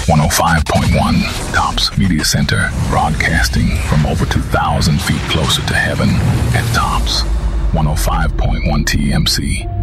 105.1 Tops Media Center, broadcasting from over 2,000 feet closer to heaven at Tops 105.1 TMC.